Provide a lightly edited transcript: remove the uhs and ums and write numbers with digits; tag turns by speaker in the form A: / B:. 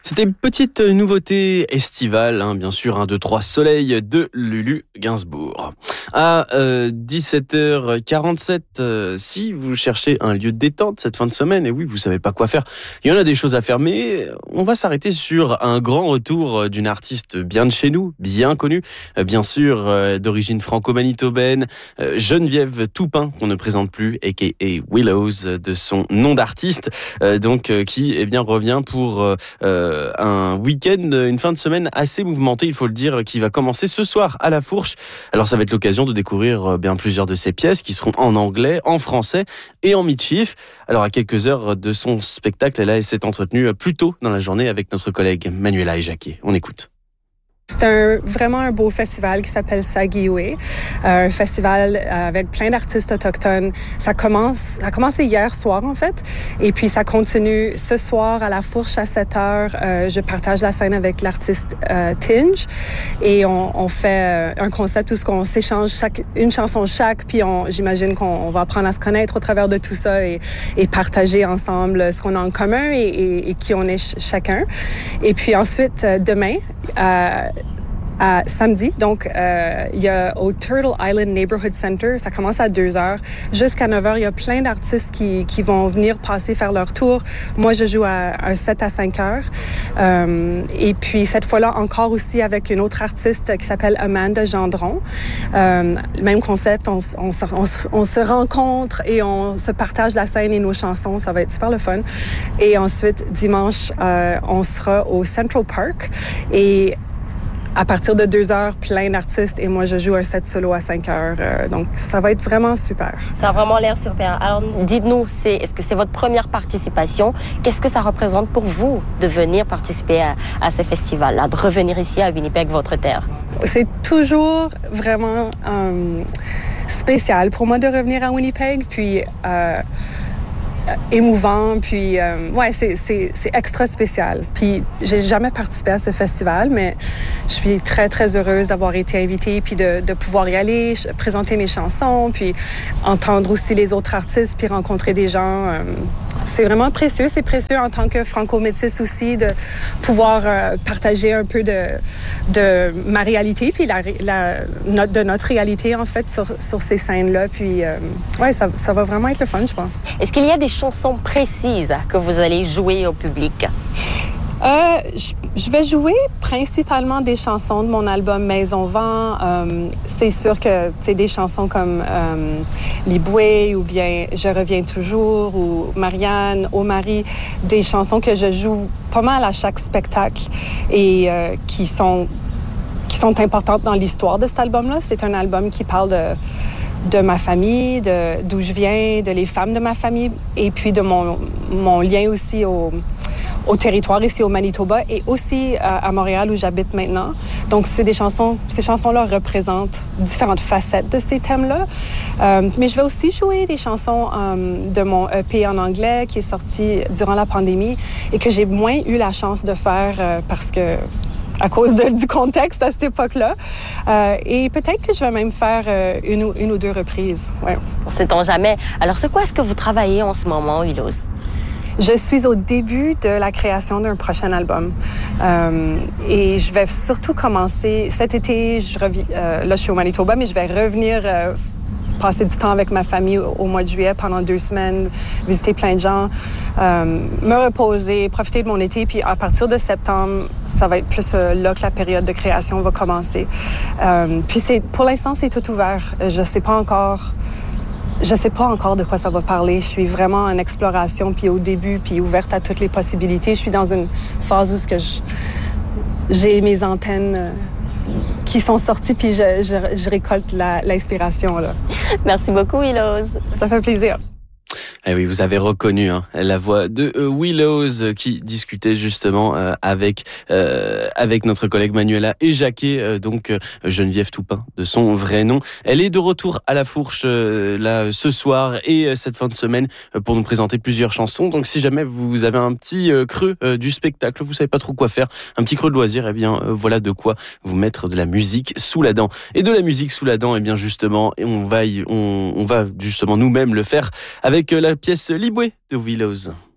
A: C'était une petite nouveauté estivale, bien sûr, 1, 2, 3 soleil de Lulu Gainsbourg. À 17h47, si vous cherchez un lieu de détente cette fin de semaine, et oui, vous savez pas quoi faire, il y en a des choses à faire, mais on va s'arrêter sur un grand retour d'une artiste bien de chez nous, bien connue, bien sûr, d'origine franco-manitobaine, Geneviève Toupin, qu'on ne présente plus, aka Willows, de son nom d'artiste, qui revient pour un week-end, une fin de semaine assez mouvementée, il faut le dire, qui va commencer ce soir à La Fourche. Alors ça va être l'occasion de découvrir plusieurs de ses pièces qui seront en anglais, en français et en midshif. Alors à quelques heures de son spectacle, elle s'est entretenue plus tôt dans la journée avec notre collègue Manuela et Jacquet. On écoute.
B: C'est vraiment un beau festival qui s'appelle Sagiwe, un festival avec plein d'artistes autochtones. Ça a commencé hier soir en fait, et puis ça continue ce soir à La Fourche à 7h. Je partage la scène avec l'artiste Tinge, et on fait un concept où on s'échange une chanson chaque, puis j'imagine qu'on va apprendre à se connaître au travers de tout ça et partager ensemble ce qu'on a en commun et qui on est chacun. Et puis ensuite, demain, à samedi, donc il y a au Turtle Island Neighborhood Center, ça commence à 2h jusqu'à 9h, il y a plein d'artistes qui vont venir faire leur tour. Moi je joue à un set à 5h, et puis cette fois-là encore aussi avec une autre artiste qui s'appelle Amanda Gendron. Même concept, on se rencontre et on se partage la scène et nos chansons, ça va être super le fun. Et ensuite dimanche, on sera au Central Park, et à partir de 2h, plein d'artistes, et moi, je joue un set solo à 5h. Donc, ça va être vraiment super.
C: Ça a vraiment l'air super. Alors, dites-nous, est-ce que c'est votre première participation? Qu'est-ce que ça représente pour vous de venir participer à ce festival-là, de revenir ici à Winnipeg, votre terre?
B: C'est toujours vraiment spécial pour moi de revenir à Winnipeg, puis émouvant, puis c'est extra spécial. Puis j'ai jamais participé à ce festival, mais je suis très très heureuse d'avoir été invitée, puis de pouvoir y aller, présenter mes chansons, puis entendre aussi les autres artistes, puis rencontrer des gens. C'est vraiment précieux. C'est précieux en tant que franco-métisse aussi de pouvoir partager un peu de ma réalité, puis de notre réalité en fait sur ces scènes-là. Puis ça va vraiment être le fun, je pense.
C: Est-ce qu'il y a des chansons précises que vous allez jouer au public?
B: Je vais jouer principalement des chansons de mon album Maison Vent. C'est sûr que des chansons comme Liboué ou bien Je reviens toujours ou Marianne, Ô Marie, des chansons que je joue pas mal à chaque spectacle et qui sont importantes dans l'histoire de cet album-là. C'est un album qui parle de ma famille, d'où je viens, de les femmes de ma famille, et puis de mon lien aussi au territoire ici au Manitoba et aussi à Montréal où j'habite maintenant. Donc ces chansons-là représentent différentes facettes de ces thèmes-là. Mais je vais aussi jouer des chansons de mon EP en anglais qui est sorti durant la pandémie et que j'ai moins eu la chance de faire parce que à cause du contexte à cette époque-là. Et peut-être que je vais même faire une ou deux reprises. Ouais.
C: On ne sait jamais. Alors, sur quoi est-ce que vous travaillez en ce moment, Willows?
B: Je suis au début de la création d'un prochain album. Et je vais surtout commencer cet été. Là, je suis au Manitoba, mais je vais revenir passer du temps avec ma famille au mois de juillet pendant 2 semaines, visiter plein de gens, me reposer, profiter de mon été. Puis à partir de septembre, ça va être plus là que la période de création va commencer. Puis pour l'instant, c'est tout ouvert. Je sais pas encore de quoi ça va parler. Je suis vraiment en exploration, puis au début, puis ouverte à toutes les possibilités. Je suis dans une phase où j'ai mes antennes qui sont sorties, puis je récolte l'inspiration. Là.
C: Merci beaucoup, Willows.
B: Ça fait plaisir.
A: Eh oui, vous avez reconnu la voix de Willows qui discutait justement avec notre collègue Manuela et Jacquet, Geneviève Toupin de son vrai nom. Elle est de retour à La Fourche là ce soir et cette fin de semaine pour nous présenter plusieurs chansons. Donc si jamais vous avez un petit creux du spectacle, vous savez pas trop quoi faire, un petit creux de loisir, voilà de quoi vous mettre de la musique sous la dent. Et de la musique sous la dent, justement, on va justement nous-mêmes le faire avec la pièce Liboué de Willows.